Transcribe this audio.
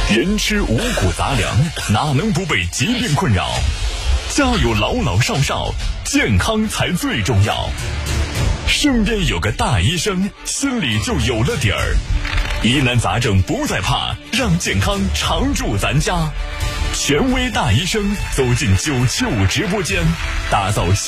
人吃五谷杂粮，哪能不被疾病困扰？家有老老少少，健康才最重要。身边有个大医生，心里就有了底儿。疑难杂症不再怕，让健康常驻咱家。权威大医生走进975直播间，打造